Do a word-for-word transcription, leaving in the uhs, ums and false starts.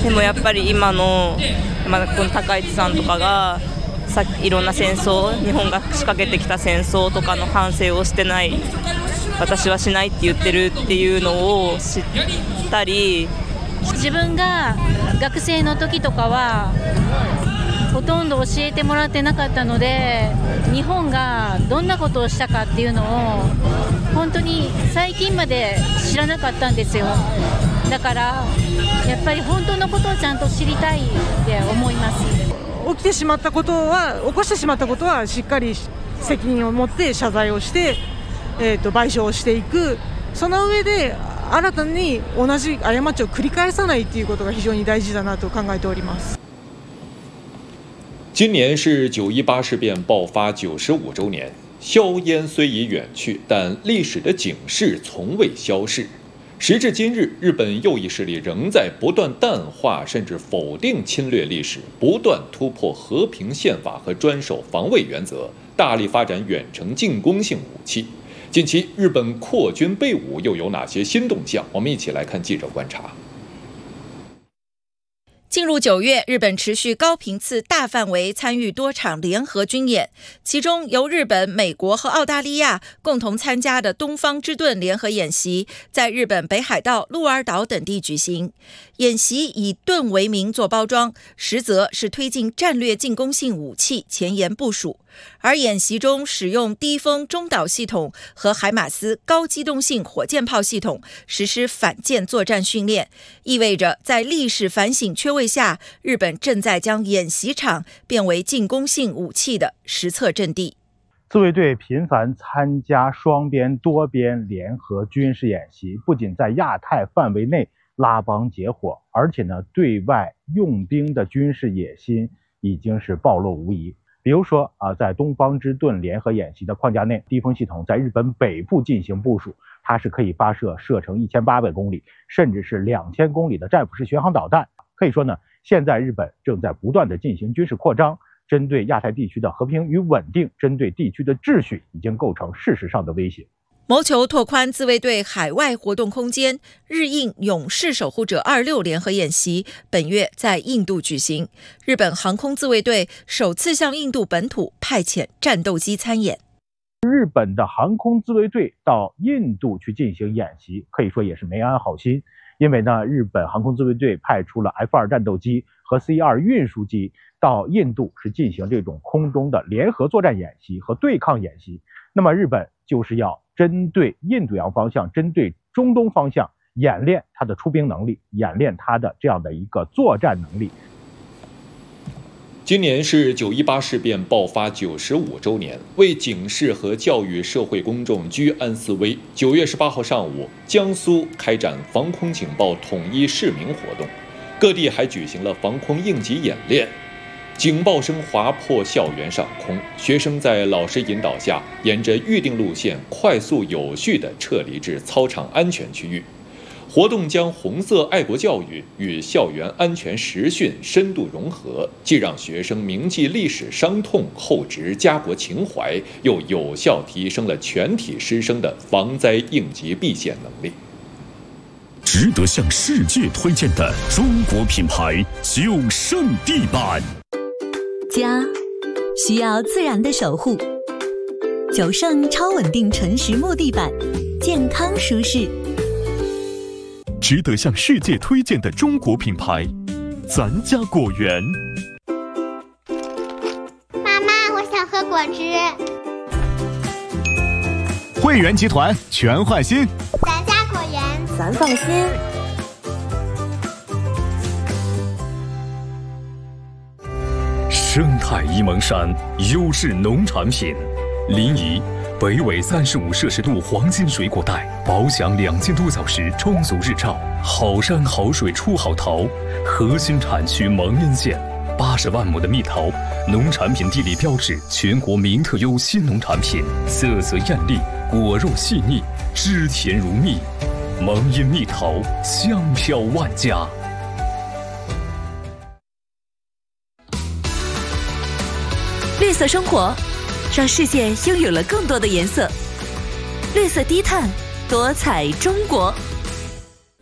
でもやっぱり今の、まあ、この高市さんとかがさいろんな戦争、日本が仕掛けてきた戦争とかの反省をしてない、私はしないって言ってるっていうのを知ったり、 自分が学生の時とかはほとんど教えてもらってなかったので、日本がどんなことをしたかっていうのを本当に最近まで知らなかったんですよ。だからやっぱり本当のことをちゃんと知りたいって思います。 起きてしまったことは、起こしてしまったことはしっかり責任を持って謝罪をして、えーと、賠償をしていく。その上で新たに同じ過ちを繰り返さないということが非常に大事だなと考えております。 今年是九一八事变爆发九十五周年，硝烟虽已远去，但历史的警示从未消逝。时至今日，日本右翼势力仍在不断淡化甚至否定侵略历史，不断突破和平宪法和专守防卫原则，大力发展远程进攻性武器。近期日本扩军备武又有哪些新动向？我们一起来看记者观察。 进入九月，日本持续高频次大范围参与多场联合军演，其中由日本、美国和澳大利亚共同参加的东方之盾联合演习，在日本北海道、鹿儿岛等地举行。演习以盾为名做包装，实则是推进战略进攻性武器前沿部署。而演习中使用低风中导系统和海马斯高机动性火箭炮系统实施反舰作战训练，意味着在历史反省缺位下，日本正在将演习场变为进攻性武器的实测阵地。 自卫队频繁参加双边、多边联合军事演习，不仅在亚太范围内拉帮结伙，而且呢，对外用兵的军事野心已经是暴露无遗。比如说啊，在东方之盾联合演习的框架内，低风系统在日本北部进行部署，它是可以发射射程一千八百公里，甚至是两千公里的战斧式巡航导弹。可以说呢，现在日本正在不断的进行军事扩张，针对亚太地区的和平与稳定，针对地区的秩序，已经构成事实上的威胁。 谋求拓宽自卫队海外活动空间，日印勇士守护者二六联合演习本月在印度举行，日本航空自卫队首次向印度本土派遣战斗机参演。 日本的航空自卫队到印度去进行演习，可以说也是没安好心，因为呢，日本航空自卫队派出了 F 二战斗机和 C 二运输机到印度，是进行这种空中的联合作战演习和对抗演习。那么日本就是要针对印度洋方向，针对中东方向演练它的出兵能力，演练它的这样的一个作战能力。 今年是九一八事变爆发九十五周年，为警示和教育社会公众居安思危，九月十八号上午，江苏开展防空警报统一市民活动，各地还举行了防空应急演练。警报声划破校园上空，学生在老师引导下，沿着预定路线快速有序地撤离至操场安全区域。活动将红色爱国教育与校园安全实训深度融合，既让学生铭记历史伤痛，厚植家国情怀，又有效提升了全体师生的防灾应急避险能力。 值得向世界推荐的中国品牌九胜地板。 家需要自然的守护，九胜超稳定纯实木地板，健康舒适。 值得向世界推荐的中国品牌，咱家果园。 妈妈，我想喝果汁。 汇源集团全换新， 咱家果园， 咱放心。 生态沂蒙山优质农产品，临沂北纬三十五摄氏度黄金水果带，保享两千多小时充足日照，好山好水出好桃。核心产区蒙阴县，八十万亩的蜜桃，农产品地理标志，全国名特优新农产品，色泽艳丽，果肉细腻，汁甜如蜜。蒙阴蜜桃，香飘万家。 绿色生活，让世界拥有了更多的颜色。绿色低碳，多彩中国。